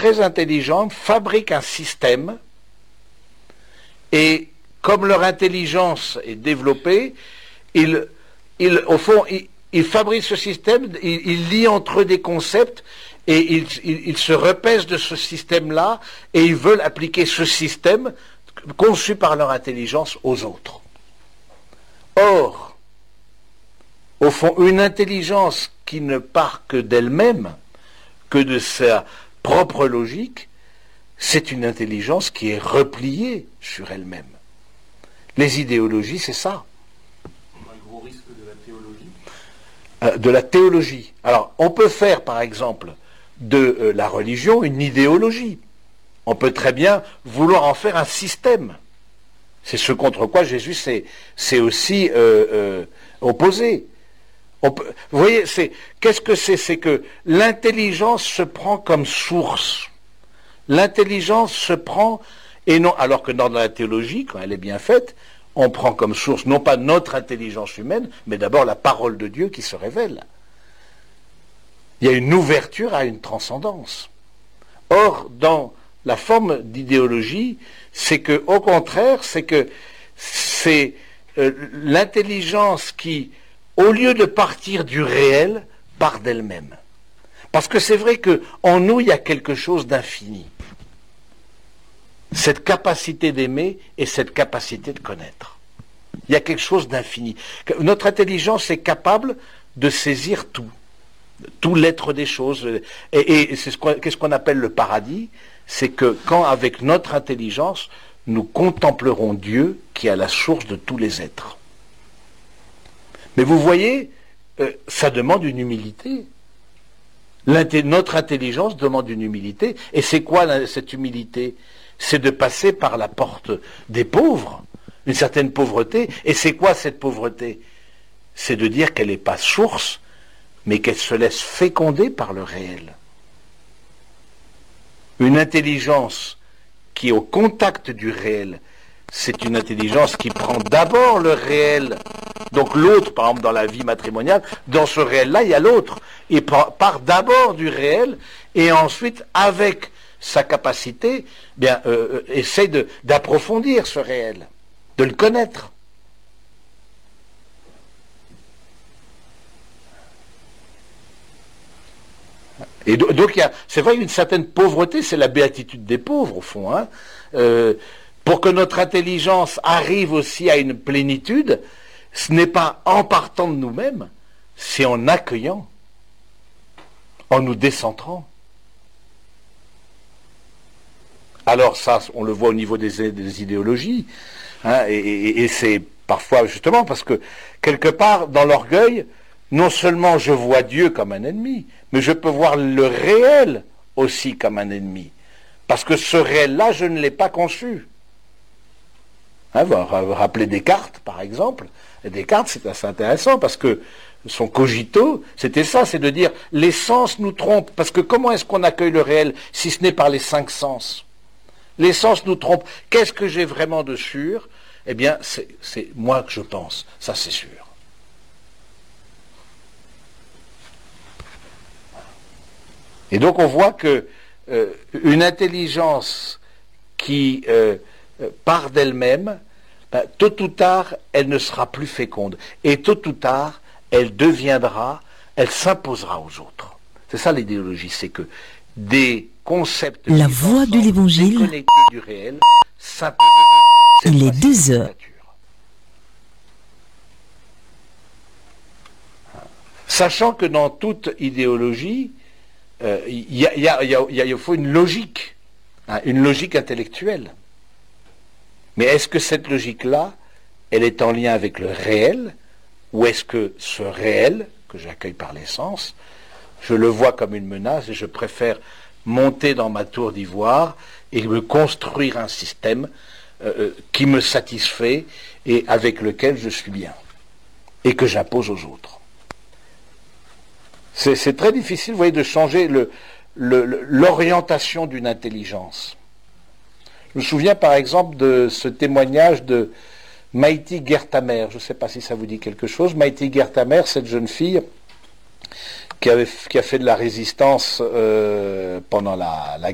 très intelligentes fabriquent un système et comme leur intelligence est développée, au fond, ils fabriquent ce système, ils lient entre eux des concepts et ils se repèsent de ce système-là et ils veulent appliquer ce système conçu par leur intelligence aux autres. Or, au fond, une intelligence qui ne part que d'elle-même, que de sa propre logique, c'est une intelligence qui est repliée sur elle-même. Les idéologies, c'est ça. Un gros risque de la théologie. De la théologie. Alors, on peut faire, par exemple, de la religion une idéologie. On peut très bien vouloir en faire un système. C'est ce contre quoi Jésus s'est aussi opposé. Vous voyez, qu'est-ce que c'est? C'est que l'intelligence se prend comme source. L'intelligence se prend, et non, alors que dans la théologie, quand elle est bien faite, on prend comme source non pas notre intelligence humaine, mais d'abord la parole de Dieu qui se révèle. Il y a une ouverture à une transcendance. Or, dans la forme d'idéologie, c'est que, au contraire, c'est l'intelligence qui, au lieu de partir du réel, part d'elle-même. Parce que c'est vrai qu'en nous, il y a quelque chose d'infini. Cette capacité d'aimer et cette capacité de connaître. Il y a quelque chose d'infini. Notre intelligence est capable de saisir tout l'être des choses. Et c'est qu'est-ce qu'on appelle le paradis? C'est que quand, avec notre intelligence, nous contemplerons Dieu qui est à la source de tous les êtres. Mais vous voyez, ça demande une humilité. Notre intelligence demande une humilité. Et c'est quoi cette humilité? C'est de passer par la porte des pauvres, une certaine pauvreté. Et c'est quoi cette pauvreté? C'est de dire qu'elle n'est pas source, mais qu'elle se laisse féconder par le réel. Une intelligence qui est au contact du réel, c'est une intelligence qui prend d'abord le réel. Donc l'autre, par exemple dans la vie matrimoniale, dans ce réel-là, il y a l'autre. Il part d'abord du réel et ensuite, avec sa capacité, essaie d'approfondir ce réel, de le connaître. Et donc, c'est vrai, une certaine pauvreté, c'est la béatitude des pauvres, au fond. Hein. Pour que notre intelligence arrive aussi à une plénitude, ce n'est pas en partant de nous-mêmes, c'est en accueillant, en nous décentrant. Alors ça, on le voit au niveau des idéologies, hein, et c'est parfois justement parce que, quelque part, dans l'orgueil, non seulement je vois Dieu comme un ennemi, mais je peux voir le réel aussi comme un ennemi. Parce que ce réel-là, je ne l'ai pas conçu. Hein, vous vous rappelez Descartes, par exemple. Et Descartes, c'est assez intéressant, parce que son cogito, c'était ça, c'est de dire, les sens nous trompent. Parce que comment est-ce qu'on accueille le réel, si ce n'est par les 5 sens? Les sens nous trompent. Qu'est-ce que j'ai vraiment de sûr? Eh bien, c'est moi que je pense. Ça, c'est sûr. Et donc on voit que une intelligence qui part d'elle-même, tôt ou tard, elle ne sera plus féconde. Et tôt ou tard, elle s'imposera aux autres. C'est ça l'idéologie, c'est que des concepts La voix de l'Évangile, déconnectés du réel s'imposent. il est 2 heures. Sachant que dans toute idéologie, il faut une logique, hein, une logique intellectuelle. Mais est-ce que cette logique-là, elle est en lien avec le réel, ou est-ce que ce réel, que j'accueille par les sens, je le vois comme une menace et je préfère monter dans ma tour d'ivoire et me construire un système qui me satisfait et avec lequel je suis bien et que j'impose aux autres. C'est très difficile, vous voyez, de changer l'orientation d'une intelligence. Je me souviens par exemple de ce témoignage de Maïti Guertamer. Je ne sais pas si ça vous dit quelque chose. Maïti Guertamer, cette jeune fille qui a fait de la résistance pendant la